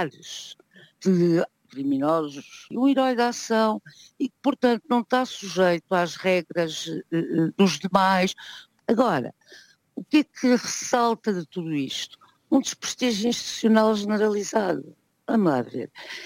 milhares de criminosos, um herói da ação e que, portanto, não está sujeito às regras dos demais. Agora, o que é que ressalta de tudo isto? Um desprestígio institucional generalizado. Vamos lá ver.